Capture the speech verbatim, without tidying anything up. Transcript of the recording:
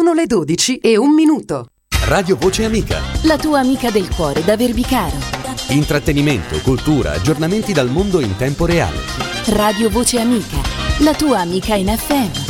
Sono le dodici e un minuto. Radio Voce Amica. La tua amica del cuore da Verbicaro. Intrattenimento, cultura, aggiornamenti dal mondo in tempo reale. Radio Voce Amica, la tua amica in F M.